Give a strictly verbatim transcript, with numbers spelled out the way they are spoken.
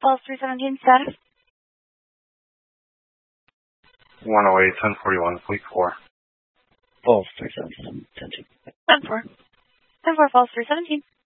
Falls three seventeen, status? one oh eight, ten forty-one, fleet four. Falls three seventeen, ten two. ten four. ten four, Falls three seventeen.